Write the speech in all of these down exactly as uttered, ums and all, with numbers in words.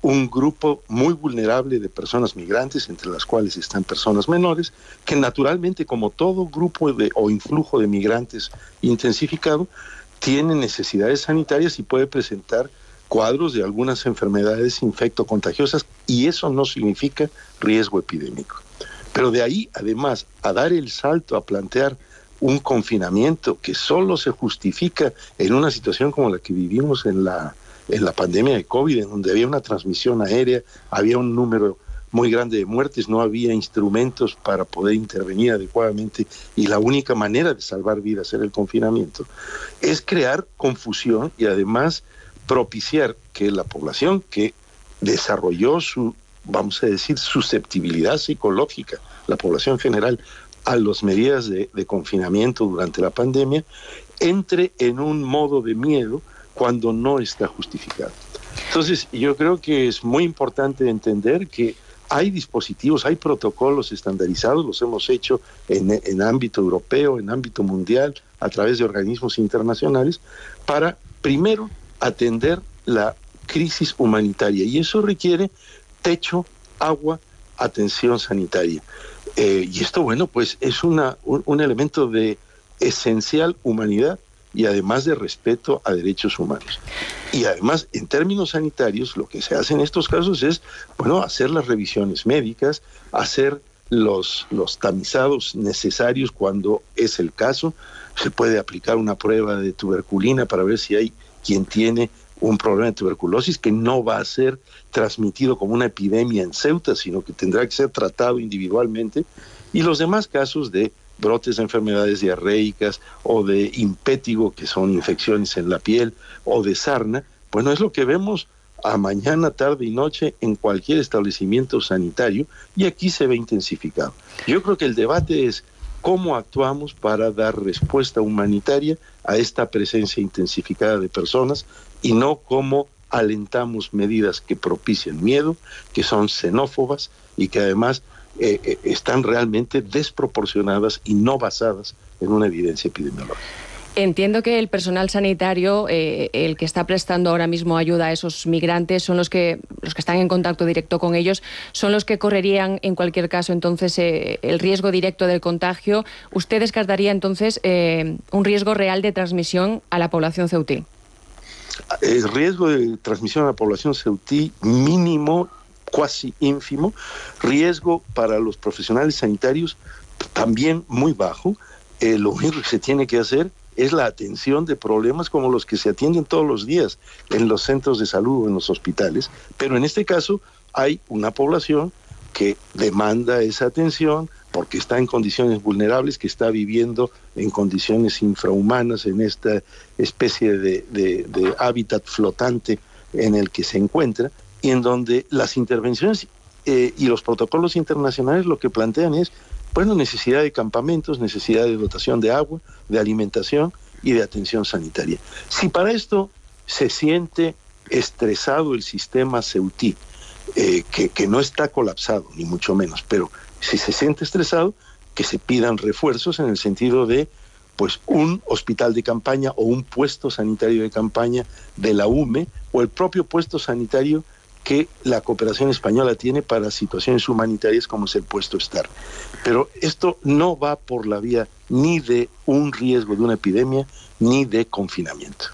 un grupo muy vulnerable de personas migrantes, entre las cuales están personas menores, que naturalmente, como todo grupo de, o influjo de migrantes intensificado, tiene necesidades sanitarias y puede presentar cuadros de algunas enfermedades infectocontagiosas, y eso no significa riesgo epidémico. Pero de ahí, además, a dar el salto a plantear un confinamiento que solo se justifica en una situación como la que vivimos en la, en la pandemia de COVID, en donde había una transmisión aérea, había un número muy grande de muertes, no había instrumentos para poder intervenir adecuadamente, y la única manera de salvar vidas era el confinamiento, es crear confusión y además propiciar que la población que desarrolló su, vamos a decir, susceptibilidad psicológica, la población general, a las medidas de, de confinamiento durante la pandemia, entre en un modo de miedo cuando no está justificado. Entonces, yo creo que es muy importante entender que hay dispositivos, hay protocolos estandarizados, los hemos hecho en, en ámbito europeo, en ámbito mundial, a través de organismos internacionales, para, primero, atender la crisis humanitaria, y eso requiere techo, agua, atención sanitaria. Eh, y esto, bueno, pues es una, un, un elemento de esencial humanidad y además de respeto a derechos humanos. Y además, en términos sanitarios, lo que se hace en estos casos es, bueno, hacer las revisiones médicas, hacer los, los tamizados necesarios cuando es el caso. Se puede aplicar una prueba de tuberculina para ver si hay quien tiene un problema de tuberculosis que no va a ser transmitido como una epidemia en Ceuta, sino que tendrá que ser tratado individualmente, y los demás casos de brotes de enfermedades diarreicas o de impétigo, que son infecciones en la piel, o de sarna, bueno, es lo que vemos a mañana, tarde y noche en cualquier establecimiento sanitario, y aquí se ve intensificado. Yo creo que el debate es cómo actuamos para dar respuesta humanitaria a esta presencia intensificada de personas, y no cómo alentamos medidas que propician miedo, que son xenófobas y que además eh, eh, están realmente desproporcionadas y no basadas en una evidencia epidemiológica. Entiendo que el personal sanitario, eh, el que está prestando ahora mismo ayuda a esos migrantes, son los que los que están en contacto directo con ellos, son los que correrían en cualquier caso entonces eh, el riesgo directo del contagio. ¿Usted descartaría entonces eh, un riesgo real de transmisión a la población ceutí? El riesgo de transmisión a la población ceutí mínimo, cuasi ínfimo. Riesgo para los profesionales sanitarios también muy bajo. Eh, lo único que se tiene que hacer es la atención de problemas como los que se atienden todos los días en los centros de salud o en los hospitales, pero en este caso hay una población que demanda esa atención porque está en condiciones vulnerables, que está viviendo en condiciones infrahumanas en esta especie de, de, de hábitat flotante en el que se encuentra, y en donde las intervenciones eh, y los protocolos internacionales lo que plantean es, bueno, necesidad de campamentos, necesidad de dotación de agua, de alimentación y de atención sanitaria. Si para esto se siente estresado el sistema ceutí, eh, que, que no está colapsado, ni mucho menos, pero si se siente estresado, que se pidan refuerzos en el sentido de, pues, un hospital de campaña o un puesto sanitario de campaña de la U M E, o el propio puesto sanitario que la cooperación española tiene para situaciones humanitarias como es el puesto STAR. Pero esto no va por la vía ni de un riesgo de una epidemia ni de confinamiento.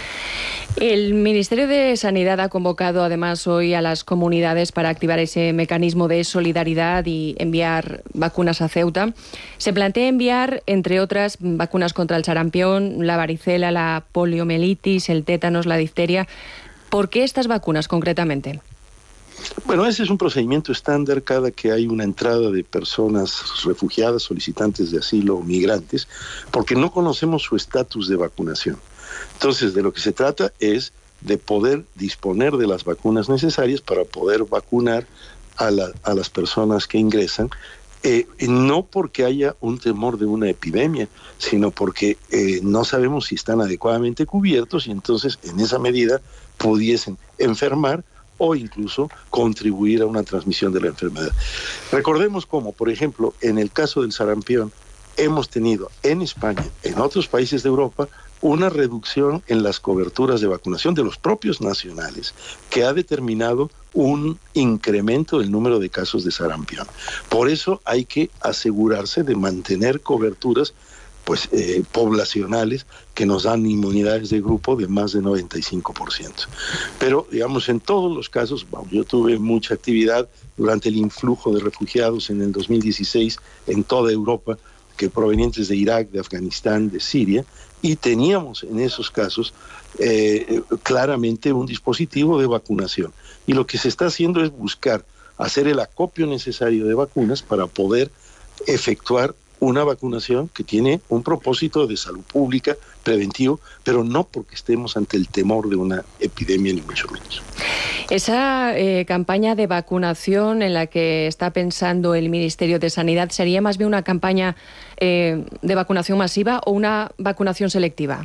El Ministerio de Sanidad ha convocado además hoy a las comunidades para activar ese mecanismo de solidaridad y enviar vacunas a Ceuta. Se plantea enviar, entre otras, vacunas contra el sarampión, la varicela, la poliomielitis, el tétanos, la difteria. ¿Por qué estas vacunas concretamente? Bueno, ese es un procedimiento estándar cada que hay una entrada de personas refugiadas, solicitantes de asilo o migrantes, porque no conocemos su estatus de vacunación. Entonces, de lo que se trata es de poder disponer de las vacunas necesarias para poder vacunar a, la, a las personas que ingresan, eh, no porque haya un temor de una epidemia, sino porque eh, no sabemos si están adecuadamente cubiertos y entonces en esa medida pudiesen enfermar o incluso contribuir a una transmisión de la enfermedad. Recordemos cómo, por ejemplo, en el caso del sarampión, hemos tenido en España, en otros países de Europa, una reducción en las coberturas de vacunación de los propios nacionales, que ha determinado un incremento del número de casos de sarampión. Por eso hay que asegurarse de mantener coberturas pues eh, poblacionales que nos dan inmunidades de grupo de más de noventa y cinco por ciento. Pero, digamos, en todos los casos, bueno, yo tuve mucha actividad durante el influjo de refugiados en el dos mil dieciséis en toda Europa, que provenientes de Irak, de Afganistán, de Siria, y teníamos en esos casos eh, claramente un dispositivo de vacunación. Y lo que se está haciendo es buscar hacer el acopio necesario de vacunas para poder efectuar una vacunación que tiene un propósito de salud pública, preventivo, pero no porque estemos ante el temor de una epidemia, ni mucho menos. Esa eh, campaña de vacunación en la que está pensando el Ministerio de Sanidad, ¿sería más bien una campaña eh, de vacunación masiva o una vacunación selectiva?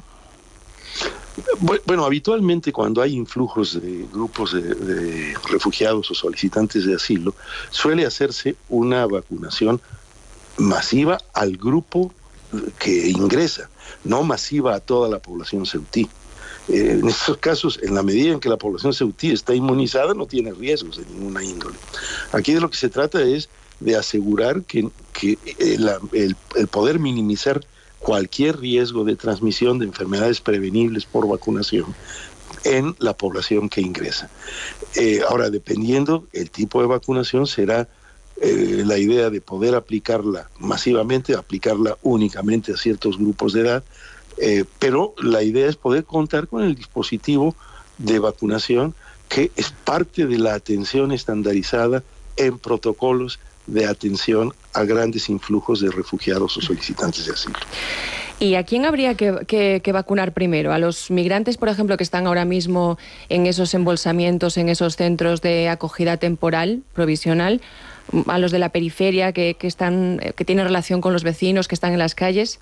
Bueno, habitualmente cuando hay influjos de grupos de, de refugiados o solicitantes de asilo, suele hacerse una vacunación masiva al grupo que ingresa, no masiva a toda la población ceutí. Eh, en estos casos, en la medida en que la población ceutí está inmunizada, no tiene riesgos de ninguna índole. Aquí de lo que se trata es de asegurar que, que el, el, el poder minimizar cualquier riesgo de transmisión de enfermedades prevenibles por vacunación en la población que ingresa. Eh, ahora, dependiendo el tipo de vacunación, será Eh, la idea de poder aplicarla masivamente, aplicarla únicamente a ciertos grupos de edad, eh, pero la idea es poder contar con el dispositivo de vacunación que es parte de la atención estandarizada en protocolos de atención a grandes influjos de refugiados o solicitantes de asilo. ¿Y a quién habría que, que, que vacunar primero? ¿A los migrantes, por ejemplo, que están ahora mismo en esos embolsamientos, en esos centros de acogida temporal, provisional? ¿A los de la periferia que, que, están, que tienen relación con los vecinos, que están en las calles?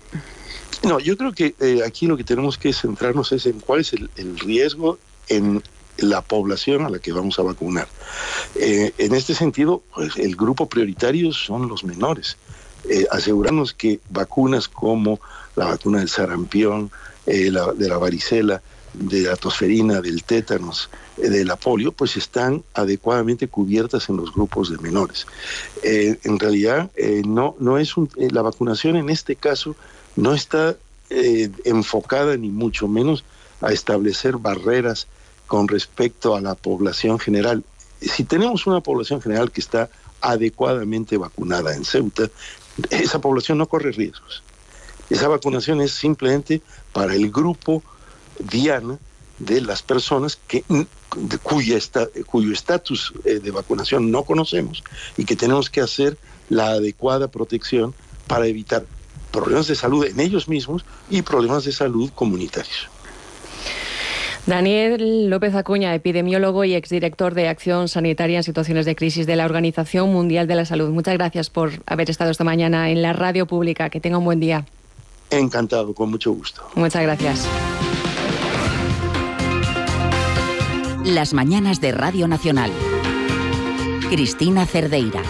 No, yo creo que eh, aquí lo que tenemos que centrarnos es en cuál es el, el riesgo en la población a la que vamos a vacunar. Eh, en este sentido, pues, el grupo prioritario son los menores. Eh, asegurarnos que vacunas como la vacuna del sarampión, eh, la, de la varicela, de la tosferina, del tétanos, eh, de la polio, pues están adecuadamente cubiertas en los grupos de menores. Eh, en realidad, eh, no, no es un, eh, la vacunación en este caso no está eh, enfocada ni mucho menos a establecer barreras con respecto a la población general. Si tenemos una población general que está adecuadamente vacunada en Ceuta, esa población no corre riesgos. Esa vacunación es simplemente para el grupo diana de las personas que, de cuya esta, cuyo estatus eh, de vacunación no conocemos y que tenemos que hacer la adecuada protección para evitar problemas de salud en ellos mismos y problemas de salud comunitarios. Daniel López Acuña, epidemiólogo y exdirector de Acción Sanitaria en Situaciones de Crisis de la Organización Mundial de la Salud. Muchas gracias por haber estado esta mañana en la radio pública. Que tenga un buen día. Encantado, con mucho gusto. Muchas gracias. Las mañanas de Radio Nacional. Cristina Cerdeira.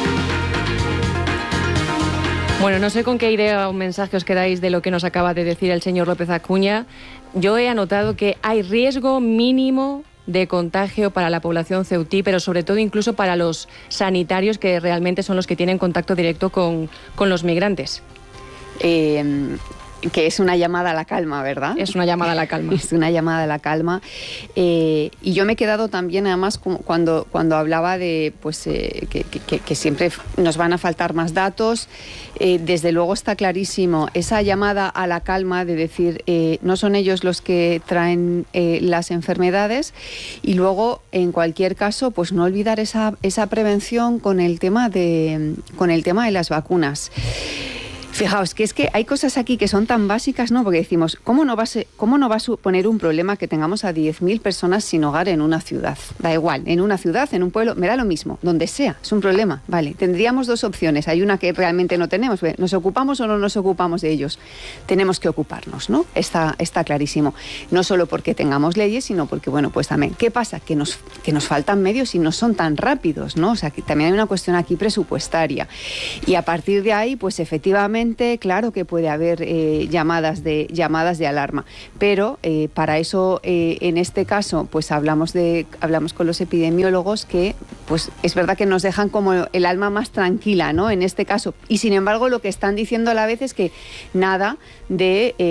Bueno, no sé con qué idea o mensaje os quedáis de lo que nos acaba de decir el señor López Acuña. Yo he anotado que hay riesgo mínimo de contagio para la población ceutí, pero sobre todo incluso para los sanitarios, que realmente son los que tienen contacto directo con, con los migrantes. Eh... Que es una llamada a la calma, ¿verdad? Es una llamada a la calma. Es una llamada a la calma. Eh, y yo me he quedado también, además, cuando, cuando hablaba de pues eh, que, que, que siempre nos van a faltar más datos. Eh, desde luego está clarísimo esa llamada a la calma de decir, eh, no son ellos los que traen eh, las enfermedades. Y luego, en cualquier caso, pues no olvidar esa, esa prevención con el tema de, con el tema de las vacunas. Fijaos, que es que hay cosas aquí que son tan básicas, ¿no? Porque decimos, ¿cómo no va a, ser, cómo no va a suponer un problema que tengamos a diez mil personas sin hogar en una ciudad? Da igual, en una ciudad, en un pueblo, me da lo mismo, donde sea, es un problema, vale. Tendríamos dos opciones, hay una que realmente no tenemos, ¿nos ocupamos o no nos ocupamos de ellos? Tenemos que ocuparnos, ¿no? Está, está clarísimo. No solo porque tengamos leyes, sino porque, bueno, pues también, ¿qué pasa? Que nos, que nos faltan medios y no son tan rápidos, ¿no? O sea, que también hay una cuestión aquí presupuestaria. Y a partir de ahí, pues efectivamente, Evidentemente, claro que puede haber eh, llamadas de llamadas de alarma, pero eh, para eso, eh, en este caso, pues hablamos de hablamos con los epidemiólogos que, pues es verdad que nos dejan como el alma más tranquila, ¿no? En este caso, y sin embargo, lo que están diciendo a la vez es que nada de eh,